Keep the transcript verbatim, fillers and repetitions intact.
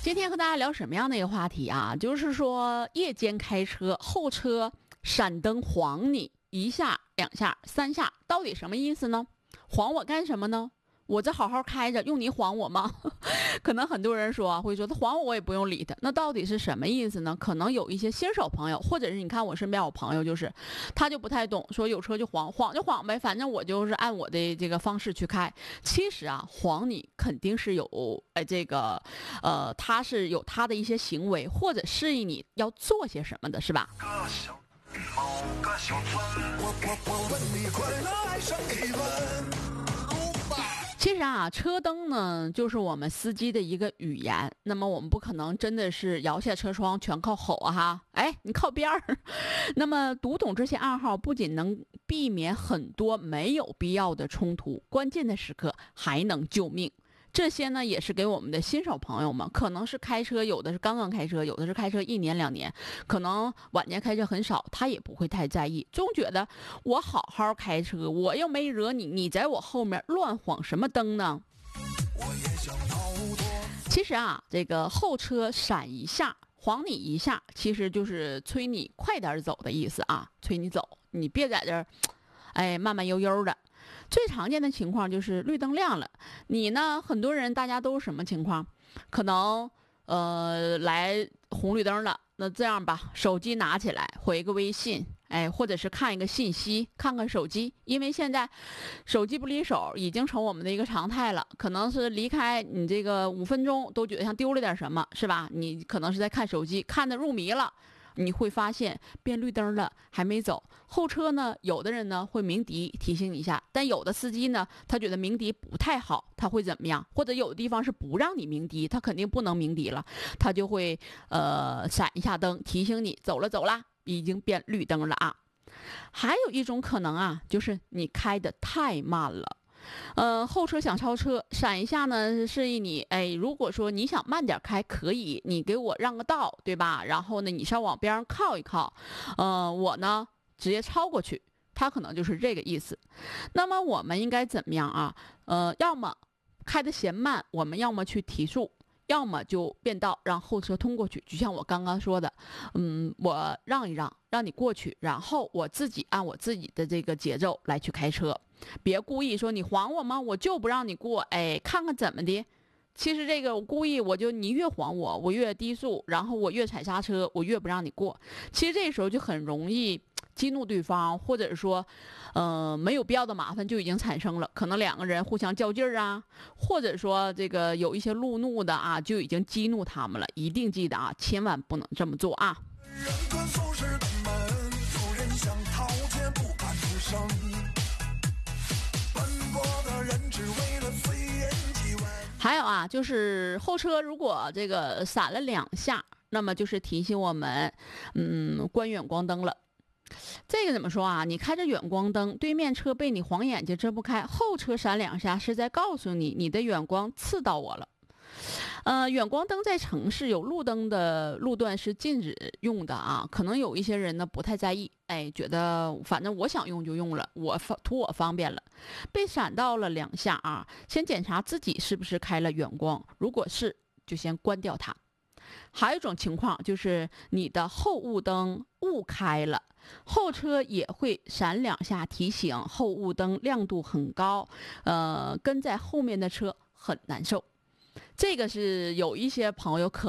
今天和大家聊什么样的一个话题啊？就是说夜间开车，后车闪灯晃你一下、两下、三下，到底什么意思呢？晃我干什么呢？我这好好开着，用你晃我吗？可能很多人说啊，会说他晃我，我也不用理他。那到底是什么意思呢？可能有一些新手朋友，或者是你看我身边有朋友，就是他就不太懂，说有车就晃，晃就晃呗，反正我就是按我的这个方式去开。其实啊，晃你肯定是有呃这个呃，他是有他的一些行为，或者示意你要做些什么的，是吧？其实啊，车灯呢，就是我们司机的一个语言。那么我们不可能真的是摇下车窗全靠吼啊哈，哎，你靠边儿。那么读懂这些暗号，不仅能避免很多没有必要的冲突，关键的时刻还能救命。这些呢，也是给我们的新手朋友们，可能是开车，有的是刚刚开车，有的是开车一年两年，可能晚年开车很少，他也不会太在意，总觉得我好好开车，我又没惹你，你在我后面乱晃什么灯呢？其实啊，这个后车闪一下，晃你一下，其实就是催你快点走的意思啊，催你走，你别在这儿，哎，慢慢悠悠的。最常见的情况就是绿灯亮了，你呢，很多人大家都是什么情况？可能呃来红绿灯了，那这样吧，手机拿起来回个微信，哎，或者是看一个信息，看看手机，因为现在手机不离手已经成我们的一个常态了，可能是离开你这个五分钟都觉得像丢了点什么，是吧？你可能是在看手机，看得入迷了。你会发现变绿灯了还没走，后车呢，有的人呢会鸣笛提醒你一下，但有的司机呢，他觉得鸣笛不太好，他会怎么样？或者有的地方是不让你鸣笛，他肯定不能鸣笛了，他就会呃闪一下灯提醒你走了走了，已经变绿灯了啊。还有一种可能啊，就是你开得太慢了。呃，后车想超车，闪一下呢，示意你，哎，如果说你想慢点开，可以，你给我让个道，对吧？然后呢，你稍往边上靠一靠，呃，我呢直接超过去，他可能就是这个意思。那么我们应该怎么样啊？呃，要么开得嫌慢，我们要么去提速。要么就变道让后车通过去，就像我刚刚说的，嗯，我让一让，让你过去，然后我自己按我自己的这个节奏来去开车，别故意说你晃我吗？我就不让你过，哎，看看怎么的。其实这个我故意，我就你越晃我，我越低速，然后我越踩刹车，我越不让你过。其实这时候就很容易激怒对方，或者说，呃，没有必要的麻烦就已经产生了。可能两个人互相较劲儿啊，或者说这个有一些路怒的啊，就已经激怒他们了。一定记得啊，千万不能这么做啊。还有啊，就是后车如果这个闪了两下，那么就是提醒我们，嗯，关远光灯了。这个怎么说啊？你开着远光灯，对面车被你晃眼睛睁不开，后车闪两下是在告诉你，你的远光刺到我了。呃，远光灯在城市有路灯的路段是禁止用的啊，可能有一些人呢不太在意，哎，觉得反正我想用就用了，我图我方便了。被闪到了两下啊，先检查自己是不是开了远光，如果是，就先关掉它。还有一种情况就是你的后雾灯误开了，后车也会闪两下提醒后雾灯亮度很高，呃，跟在后面的车很难受。这个是有一些朋友可